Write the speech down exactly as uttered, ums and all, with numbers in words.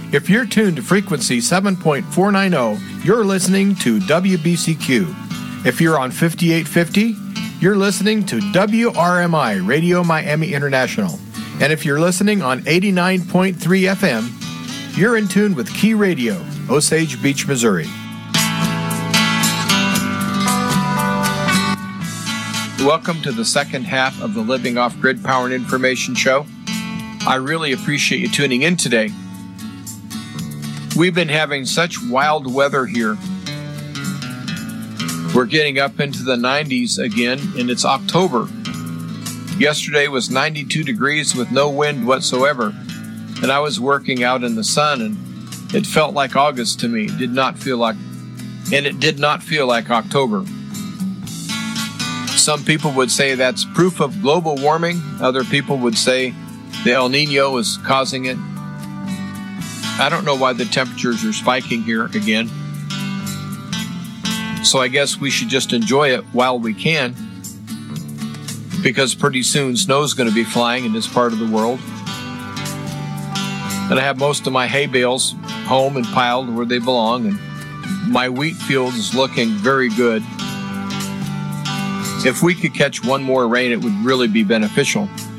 If you're tuned to frequency seven point four nine zero, you're listening to W B C Q. If you're on fifty-eight fifty, you're listening to W R M I, Radio Miami International. And if you're listening on eighty-nine point three F M, you're in tune with Key Radio, Osage Beach, Missouri. Welcome to the second half of the Living Off Grid Power and Information Show. I really appreciate you tuning in today. We've been having such wild weather here. We're getting up into the nineties again, and it's October. Yesterday was ninety-two degrees with no wind whatsoever, and I was working out in the sun, and it felt like August to me. It did not feel like, and it did not feel like October. Some people would say that's proof of global warming. Other people would say the El Nino is causing it. I don't know why the temperatures are spiking here again. So I guess we should just enjoy it while we can, because pretty soon snow's going to be flying in this part of the world. And I have most of my hay bales home and piled where they belong, and my wheat field is looking very good. If we could catch one more rain, it would really be beneficial.